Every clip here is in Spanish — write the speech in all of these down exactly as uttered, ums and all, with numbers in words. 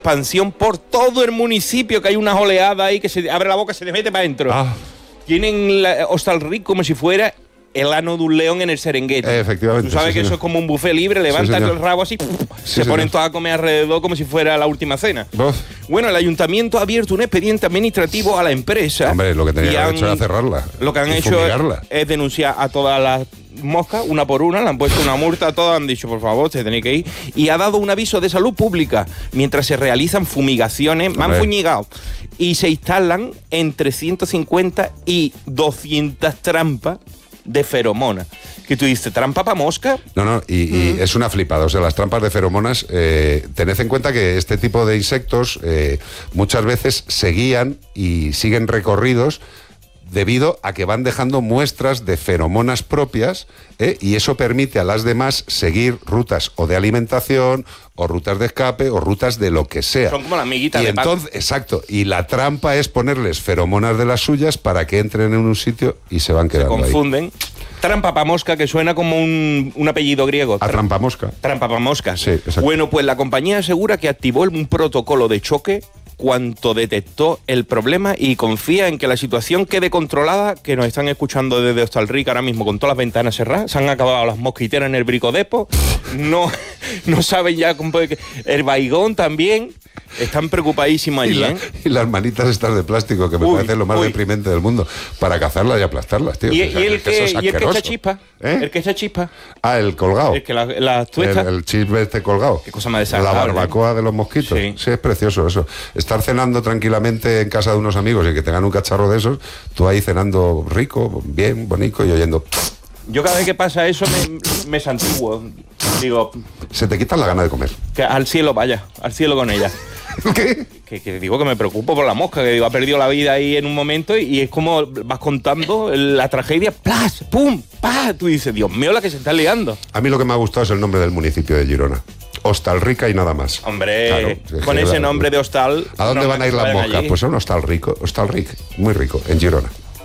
expansión por todo el municipio, que hay unas oleadas ahí que se abre la boca y se le mete para adentro. Ah. Tienen la, Hostalric como si fuera el ano de un león en el Serengeti. Eh, efectivamente. Tú sabes sí, que señor. eso es como un buffet libre, levantan Sí, el rabo así, Sí, se señor. ponen todos a comer alrededor como si fuera la última cena. Vos. Bueno, el ayuntamiento ha abierto un expediente administrativo a la empresa. Hombre, lo que tenía y que haber han- hecho era cerrarla. Lo que han y hecho fumigarla. es, es denunciar a todas las moscas, una por una, le han puesto una multa a todas, han dicho, por favor, se tenéis que ir. Y ha dado un aviso de salud pública mientras se realizan fumigaciones, me han Hombre. fuñigado. Y se instalan entre ciento cincuenta y doscientas trampas de feromonas. Que tú dices, ¿trampa para mosca? No, no, y, y Mm. es una flipada. O sea, las trampas de feromonas, eh, tened en cuenta que este tipo de insectos eh, muchas veces se guían y siguen recorridos debido a que van dejando muestras de feromonas propias, ¿eh? Y eso permite a las demás seguir rutas o de alimentación, o rutas de escape, o rutas de lo que sea. Son como las miguitas y de pan. entonces, exacto, y la trampa es ponerles feromonas de las suyas para que entren en un sitio y se van Se quedando ahí. confunden. Trampa para mosca, que suena como un, un apellido griego. A trampa mosca. Trampa para mosca. Sí, exacto. Bueno, pues la compañía asegura que activó un protocolo de choque cuanto detectó el problema y confía en que la situación quede controlada, que nos están escuchando desde Hostalric ahora mismo con todas las ventanas cerradas, se han acabado las mosquiteras en el Bricodepo, no, no saben ya cómo puede... El Baigón también, están preocupadísimos Y, allí, la- ¿eh? y las manitas estas de plástico, que me Uy, parece lo más uy. deprimente del mundo, para cazarlas y aplastarlas, tío. Y, O sea, y el eso que, es y el que asqueroso. echa chispa, ¿Eh? el que echa chispa, Ah, el colgado. el que las la El, tuesta. el chisme este colgado. Qué cosa más La desagradable. barbacoa de los mosquitos. Sí. Sí. es precioso eso. Estar cenando tranquilamente en casa de unos amigos y que tengan un cacharro de esos, tú ahí cenando rico, bien, bonito y oyendo... Yo cada vez que pasa eso me, me santiguo. Digo, Se te quitan la gana de comer. que al cielo vaya, al cielo con ella. ¿Qué? Que, que digo que me preocupo por la mosca, que digo, ha perdido la vida ahí en un momento y, y es como vas contando la tragedia, ¡plas! ¡Pum! ¡Pah! Tú dices, Dios mío, la que se está liando. A mí lo que me ha gustado es el nombre del municipio de Girona. Hostalrica y nada más. Hombre, Claro, es con que ese la- nombre de hostal... ¿A dónde no, van a ir las vayan moscas? allí. Pues a un hostal rico, Hostalric, muy rico, en Girona.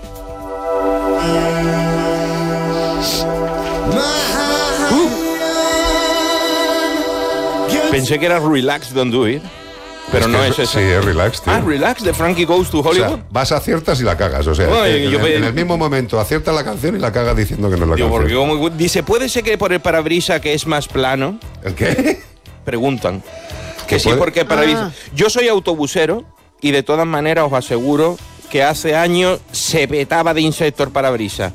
Pensé que era Relax, Don't Do It, pero Es no que es eso. Sí, es relax, tío. Ah, Relax, de Frankie Goes to O Hollywood. sea, vas aciertas y la cagas. O sea, Oye, en, yo en- pe- en el mismo momento aciertas la canción y la cagas diciendo que no es la Digo, porque canción. como- dice, ¿puede ser que por el parabrisa que es más plano? ¿El qué? Preguntan. Que ¿Que sí, puede? porque el parabrisa... Yo soy autobusero y de todas maneras os aseguro que hace años se vetaba de insecto el parabrisa.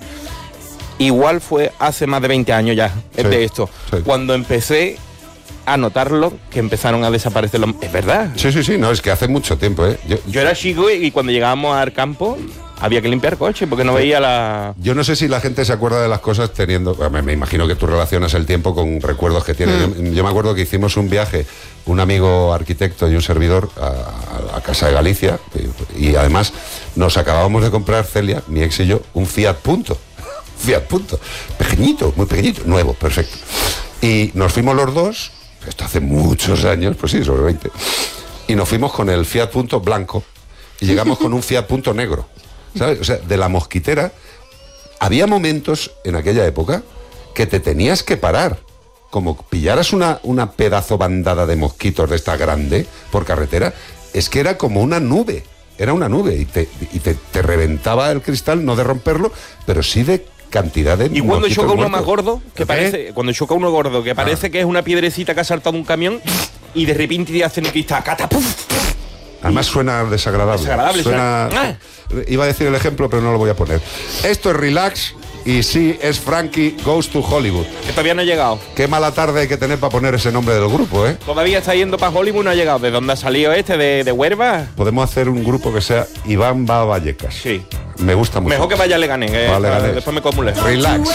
Igual fue hace más de veinte años ya, es Sí, de esto. sí. Cuando empecé a notarlo, que empezaron a desaparecer los... Es verdad. Sí, sí, sí, no, es que hace mucho tiempo, ¿eh? Yo, Yo era chico y cuando llegábamos al campo había que limpiar coche porque no veía la... yo no sé si la gente se acuerda de las cosas teniendo... Me, me imagino que tú relacionas el tiempo con recuerdos que tienes. Mm. Yo, yo me acuerdo que hicimos un viaje, un amigo arquitecto y un servidor, a, a- a Casa de Galicia, y, y además nos acabábamos de comprar, Celia, mi ex y yo, un Fiat Punto. Fiat Punto. Pequeñito, muy pequeñito, nuevo, perfecto. Y nos fuimos los dos, esto hace muchos años, pues sí, sobre veinte, y nos fuimos con el Fiat Punto blanco y llegamos con un Fiat Punto negro, ¿sabes? O sea, de la mosquitera, había momentos en aquella época que te tenías que parar. Como pillaras una, una pedazo bandada de mosquitos de esta grande por carretera, es que era como una nube, era una nube y te, y te, te reventaba el cristal, no de romperlo, pero sí de cantidad de Y cuando mosquitos choca uno muertos. más gordo, que ¿Eh? parece, cuando choca uno gordo, que parece Ah. que es una piedrecita que ha saltado un camión y de repente te hacen el cristal, cata, puf. Además suena desagradable. Desagradable, Suena... suena- Iba a decir el ejemplo, pero no lo voy a poner. Esto es Relax y sí es Frankie Goes to Hollywood. Que todavía no ha llegado. Qué mala tarde hay que tener para poner ese nombre del grupo, ¿eh? Todavía está yendo para Hollywood, no ha llegado. ¿De dónde ha salido este? ¿De, de Huerva? Podemos hacer un grupo que sea Iván va a Vallecas. Sí. Me gusta mucho. Mejor que vaya a Leganés, que Vale, Leganés. después me comule. Relax.